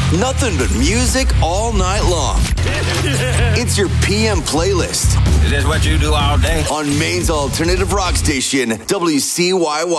Nothing but music all night long. It's your PM playlist. Is this what you do all day? On Maine's alternative rock station, WCYY.